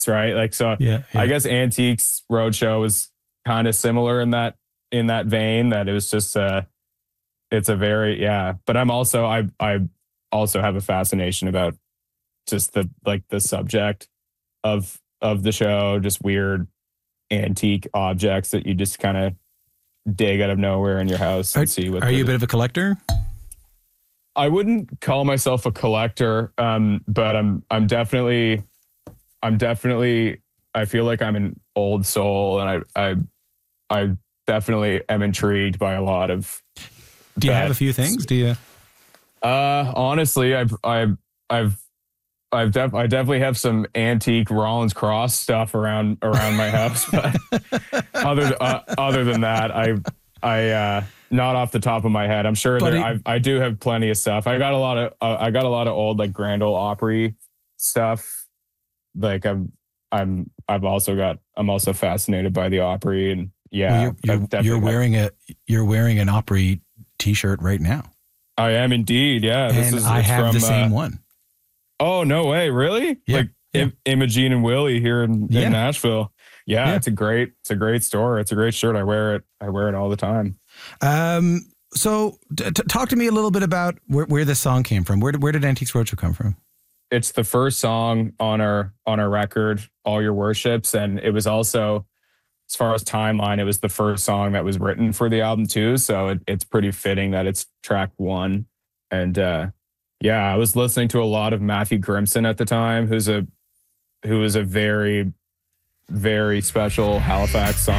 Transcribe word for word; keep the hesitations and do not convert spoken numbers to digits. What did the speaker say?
right? Like, so yeah, yeah. I guess Antiques Roadshow was kind of similar in that, in that vein, that it was just, uh, it's a very, yeah, but I'm also, I, I also have a fascination about just the, like the subject of, of the show, just weird antique objects that you just kind of dig out of nowhere in your house and are, see what. Are the, you a bit of a collector? I wouldn't call myself a collector, um, but I'm I'm definitely I'm definitely I feel like I'm an old soul, and I I I definitely am intrigued by a lot of. Do you that. have a few things? Do you? Uh, honestly, I've I've I've I've def- I definitely have some antique Rollins Cross stuff around around my house, but other uh, other than that, I I uh, not off the top of my head. I'm sure there, I I do have plenty of stuff. I got a lot of uh, I got a lot of old like Grand Ole Opry stuff. Like I'm I'm I've also got I'm also fascinated by the Opry, and yeah, well, you're you're, you're wearing a you're wearing an Opry t-shirt right now. I am indeed. Yeah, and this is I have from, the same uh, one. Oh, no way. Really? Yeah. Like yeah. Im- Imogene and Willie here in, yeah. in Nashville. Yeah, yeah. It's a great, it's a great store. It's a great shirt. I wear it. I wear it all the time. Um, so t- t- talk to me a little bit about where, where this song came from. Where did, where did Antiques Roadshow come from? It's the first song on our, on our record, All Your Worships. And it was also, as far as timeline, it was the first song that was written for the album too. So it, it's pretty fitting that it's track one. And, uh, yeah, I was listening to a lot of Matthew Grimson at the time, who's a who is a very, very special Halifax song.